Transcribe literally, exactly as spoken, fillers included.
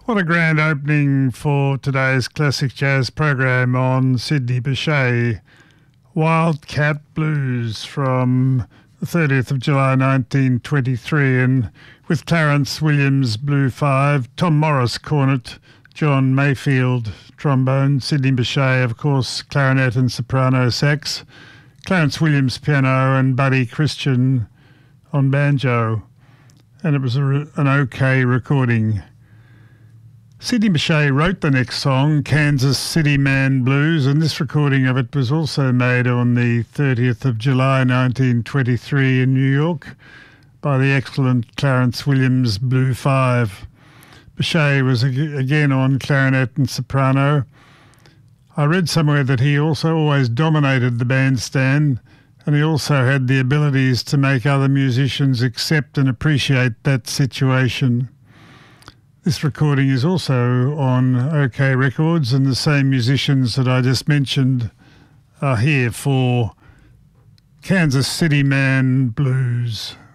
What a grand opening for today's classic jazz program on Sidney Bechet. Wildcat Blues from the thirtieth of July nineteen twenty-three, and with Clarence Williams Blue Five, Tom Morris cornet, John Mayfield trombone, Sidney Bechet of course clarinet and soprano sax, Clarence Williams piano and Buddy Christian on banjo, and it was a, an okay recording. Sidney Bechet wrote the next song, Kansas City Man Blues, and this recording of it was also made on the thirtieth of July nineteen twenty-three in New York by the excellent Clarence Williams Blue Five. Bechet was again on clarinet and soprano. I read somewhere that he also always dominated the bandstand, and he also had the abilities to make other musicians accept and appreciate that situation. This recording is also on OK Records, and the same musicians that I just mentioned are here for Kansas City Man Blues.